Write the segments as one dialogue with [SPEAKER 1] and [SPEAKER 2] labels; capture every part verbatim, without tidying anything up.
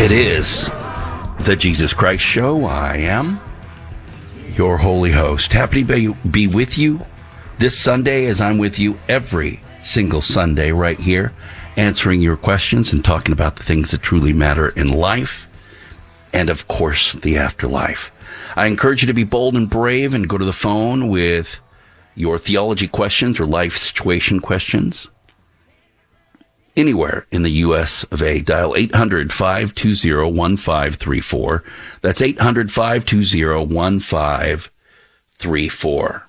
[SPEAKER 1] It is the Jesus Christ Show. I am your holy host. Happy to be, be with you this Sunday, as I'm with you every single Sunday right here, answering your questions and talking about the things that truly matter in life and, of course, the afterlife. I encourage you to be bold and brave and go to the phone with your theology questions or life situation questions. Anywhere in the U S of A, dial eight hundred, five two zero, one five three four. That's eight hundred, five two zero, one five three four.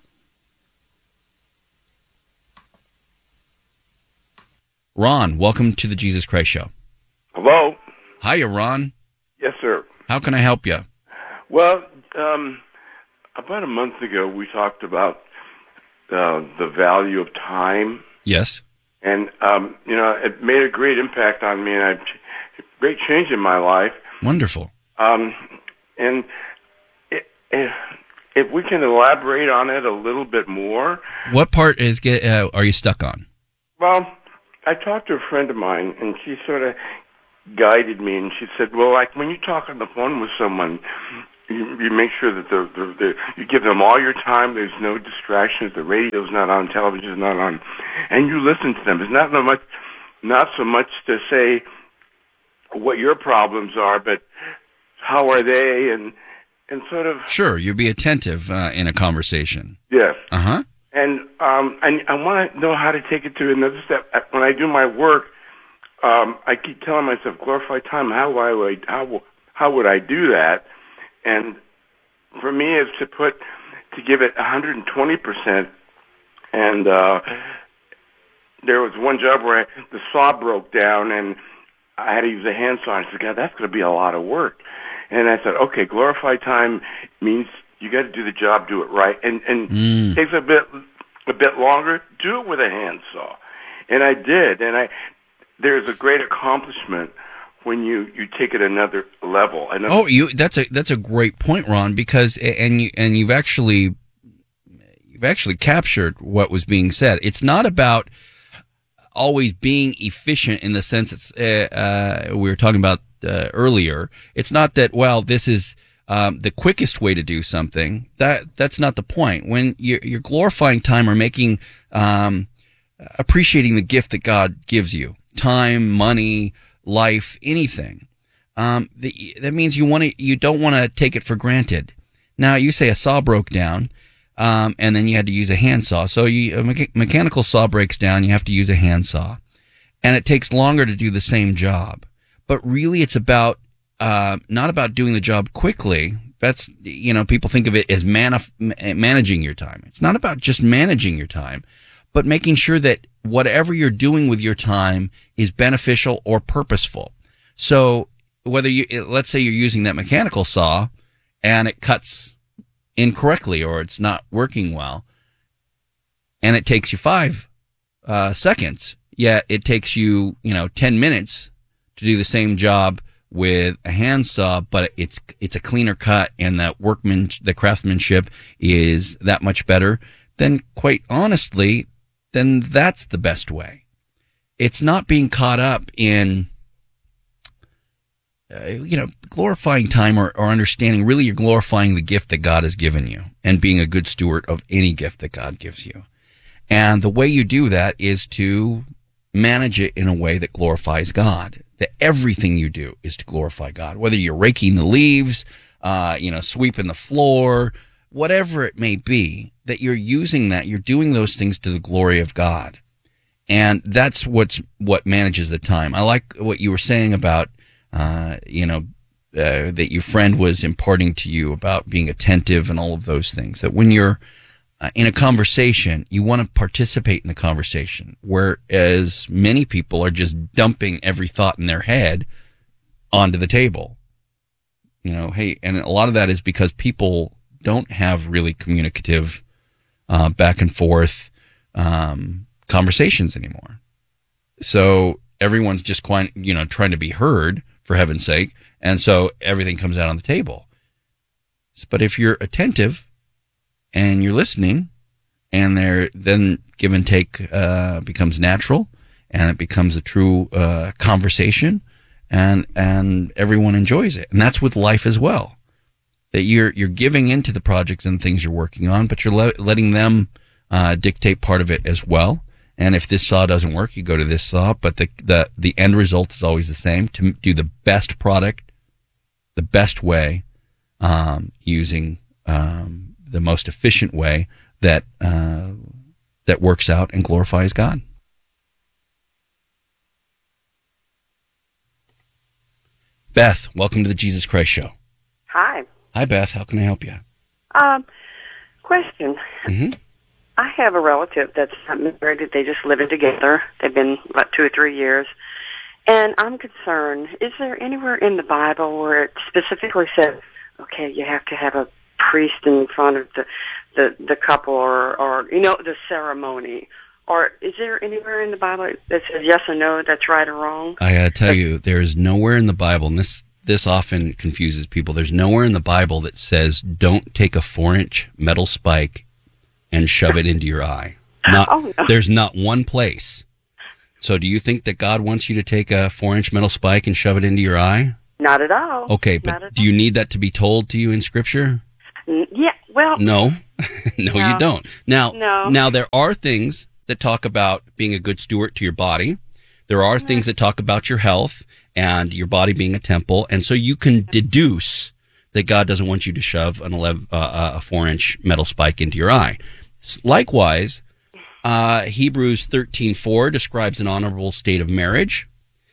[SPEAKER 1] Ron, welcome to the Jesus Christ Show.
[SPEAKER 2] Hello.
[SPEAKER 1] Hiya, Ron.
[SPEAKER 2] Yes, sir.
[SPEAKER 1] How can I help you?
[SPEAKER 2] Well, um, about a month ago, we talked about uh, the value of time.
[SPEAKER 1] Yes.
[SPEAKER 2] And, um, you know, it made a great impact on me, and a great change in my life.
[SPEAKER 1] Wonderful.
[SPEAKER 2] Um, and it, it, if we can elaborate on it a little bit more.
[SPEAKER 1] What part is get, uh, are you stuck on?
[SPEAKER 2] Well, I talked to a friend of mine, and she sort of guided me, and she said, well, like when you talk on the phone with someone, you, you make sure that the, the, the you give them all your time. There's no distractions. The radio's not on, television's not on, and you listen to them. It's not so much, not so much to say what your problems are, but how are they, and and sort of. Sure,
[SPEAKER 1] you be attentive uh, in a conversation.
[SPEAKER 2] Yes.
[SPEAKER 1] Uh huh.
[SPEAKER 2] And um, I, I want to know how to take it to another step. When I do my work, um, I keep telling myself, glorify time. How would I, how how would I do that? And for me, it's to put to give it one hundred twenty percent. And uh, there was one job where I, the saw broke down, and I had to use a handsaw. I said, God, that's going to be a lot of work. And I said, okay, glorify time means you got to do the job, do it right, and and
[SPEAKER 1] mm.
[SPEAKER 2] it takes a bit a bit longer. Do it with a handsaw, and I did. And I there's a great accomplishment when you, you take it another level. Another
[SPEAKER 1] oh, you that's a that's a great point, Ron. Because and you and you've actually you've actually captured what was being said. It's not about always being efficient in the sense it's uh, uh, we were talking about uh, earlier. It's not that well this is Um, the quickest way to do something. That that's not the point. When you're, you're glorifying time or making, um, appreciating the gift that God gives you, time, money, life, anything. Um, the, that means you want to, you don't want to take it for granted. Now you say a saw broke down, um, and then you had to use a handsaw. So you, a mecha- mechanical saw breaks down, you have to use a handsaw, and it takes longer to do the same job. But really, it's about Uh, not about doing the job quickly. That's, you know, people think of it as manif- managing your time. It's not about just managing your time, but making sure that whatever you're doing with your time is beneficial or purposeful. So whether you, let's say you're using that mechanical saw and it cuts incorrectly or it's not working well, and it takes you five uh, seconds, yet it takes you, you know, ten minutes to do the same job with a handsaw, but it's it's a cleaner cut and that workman the craftsmanship is that much better, then quite honestly, then that's the best way. It's not being caught up in uh, you know, glorifying time or, or understanding. Really, you're glorifying the gift that God has given you and being a good steward of any gift that God gives you. And the way you do that is to manage it in a way that glorifies God. That everything you do is to glorify God. Whether you're raking the leaves, uh, you know, sweeping the floor, whatever it may be, that you're using that, you're doing those things to the glory of God. And that's what's, what manages the time. I like what you were saying about, uh, you know, uh, that your friend was imparting to you about being attentive and all of those things. That when you're Uh, in a conversation, you want to participate in the conversation, whereas many people are just dumping every thought in their head onto the table. You know, hey, and a lot of that is because people don't have really communicative, uh, back and forth, um, conversations anymore. So everyone's just quite, you know, trying to be heard, for heaven's sake, and so everything comes out on the table. But if you're attentive, and you're listening, and there then give and take uh, becomes natural, and it becomes a true uh, conversation, and and everyone enjoys it. And that's with life as well. That you're you're giving into the projects and things you're working on, but you're le- letting them uh, dictate part of it as well. And if this saw doesn't work, you go to this saw. But the the the end result is always the same: to do the best product, the best way, um, using um, the most efficient way that uh, that works out and glorifies God. Beth, welcome to the Jesus Christ Show.
[SPEAKER 3] Hi.
[SPEAKER 1] Hi, Beth. How can I help you?
[SPEAKER 3] Um, question.
[SPEAKER 1] Mm-hmm.
[SPEAKER 3] I have a relative that's not married. They just living together. They've been about two or three years. And I'm concerned, is there anywhere in the Bible where it specifically says, okay, you have to have a priest in front of the the, the couple or, or, you know, the ceremony? Or is there anywhere in the Bible that says yes or no, that's right or wrong?
[SPEAKER 1] I gotta tell you, there is nowhere in the Bible, and this this often confuses people, there's nowhere in the Bible that says don't take a four-inch metal spike and shove it into your eye. Not,
[SPEAKER 3] oh, no.
[SPEAKER 1] There's not one place. So do you think that God wants you to take a four-inch metal spike and shove it into your eye?
[SPEAKER 3] Not at all.
[SPEAKER 1] Okay, but do you need that to be told to you in Scripture?
[SPEAKER 3] N- yeah, well...
[SPEAKER 1] No. no,
[SPEAKER 3] no,
[SPEAKER 1] you don't. Now,
[SPEAKER 3] no.
[SPEAKER 1] now, there are things that talk about being a good steward to your body. There are
[SPEAKER 3] mm-hmm.
[SPEAKER 1] things that talk about your health and your body being a temple. And so you can deduce that God doesn't want you to shove an eleven, uh, a four-inch metal spike into your eye. Likewise, uh, Hebrews thirteen four describes an honorable state of marriage.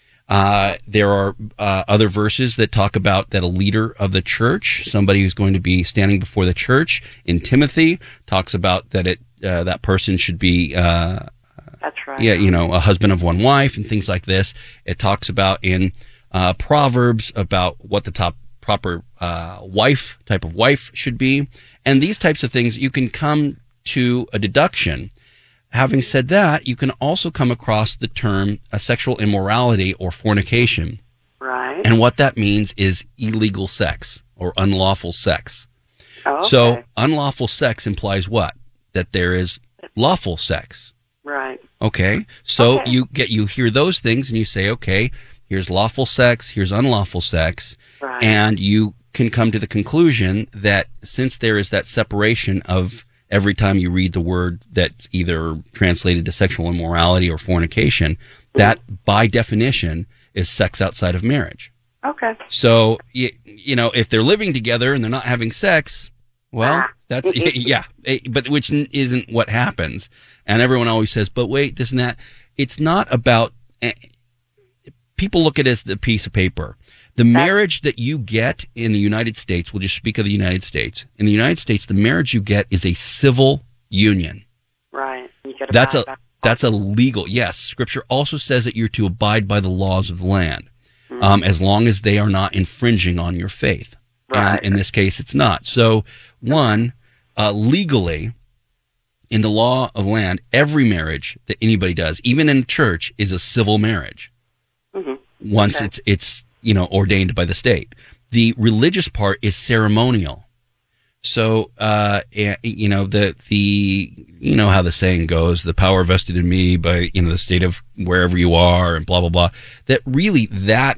[SPEAKER 1] Uh, there are uh, other verses that talk about that a leader of the church, somebody who's going to be standing before the church, in Timothy, talks about that it uh, that person should be uh,
[SPEAKER 3] That's right.
[SPEAKER 1] yeah, you know, a husband of one wife and things like this. It talks about in uh, Proverbs about what the top proper uh, wife type of wife should be, and these types of things. You can come to a deduction. Having said that, you can also come across the term a sexual immorality or fornication.
[SPEAKER 3] Right.
[SPEAKER 1] And what that means is illegal sex or unlawful sex.
[SPEAKER 3] Oh, okay.
[SPEAKER 1] So unlawful sex implies what? That there is lawful sex.
[SPEAKER 3] Right.
[SPEAKER 1] Okay. So
[SPEAKER 3] okay.
[SPEAKER 1] you get you hear those things and you say, okay, here's lawful sex, here's unlawful sex.
[SPEAKER 3] Right.
[SPEAKER 1] And you can come to the conclusion that since there is that separation of every time you read the word that's either translated to sexual immorality or fornication, that by definition is sex outside of marriage.
[SPEAKER 3] Okay.
[SPEAKER 1] So, you, you know, if they're living together and they're not having sex, well, that's, yeah, but which isn't what happens. And everyone always says, but wait, this and that. It's not about, people look at it as a piece of paper. The marriage that you get in the United States, we'll just speak of the United States. In the United States, the marriage you get is a civil union.
[SPEAKER 3] Right. You gotta
[SPEAKER 1] That's a
[SPEAKER 3] that.
[SPEAKER 1] that's a legal. Yes, Scripture also says that you're to abide by the laws of the land, mm-hmm. um, as long as they are not infringing on your faith.
[SPEAKER 3] Right.
[SPEAKER 1] And in this case, it's not. So, one, uh, legally, in the law of land, every marriage that anybody does, even in church, is a civil marriage.
[SPEAKER 3] Mm-hmm.
[SPEAKER 1] Once
[SPEAKER 3] okay.
[SPEAKER 1] it's it's you know ordained by the state. The religious part is ceremonial. So uh, you know the the you know how the saying goes: the power vested in me by you know the state of wherever you are, and blah blah blah. That really that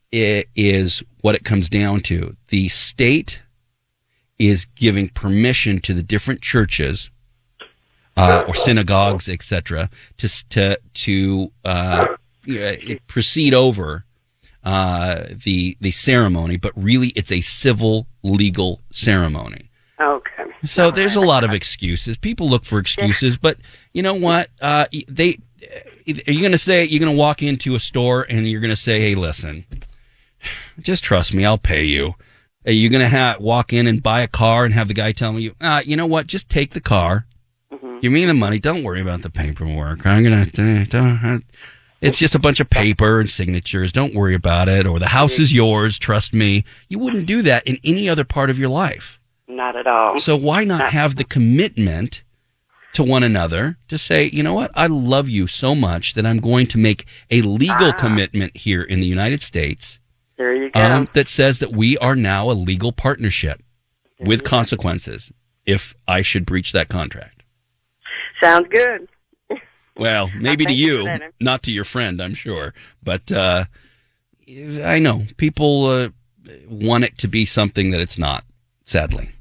[SPEAKER 1] is what it comes down to. The state is giving permission to the different churches uh, or synagogues, et cetera, to to to uh, proceed over uh, the the ceremony, but really it's a civil legal ceremony.
[SPEAKER 3] Okay.
[SPEAKER 1] So All there's right. a lot of excuses. People look for excuses, but you know what? Uh, they are you going to say you're going to walk into a store and you're going to say, "Hey, listen, just trust me, I'll pay you." Are you going to ha- walk in and buy a car and have the guy tell you, uh, "You know what? Just take the car. Mm-hmm. Give me the money. Don't worry about the paperwork. I'm going to." It's just a bunch of paper and signatures. Don't worry about it. Or the house is yours. Trust me. You wouldn't do that in any other part of your life.
[SPEAKER 3] Not at all.
[SPEAKER 1] So why not, not have the commitment to one another to say, you know what? I love you so much that I'm going to make a legal ah. commitment here in the United States.
[SPEAKER 3] There you go.
[SPEAKER 1] Um, that says that we are now a legal partnership there with consequences if I should breach that contract.
[SPEAKER 3] Sounds good.
[SPEAKER 1] Well, maybe to you, not to your friend, I'm sure. But, uh, I know people uh, want it to be something that it's not, sadly.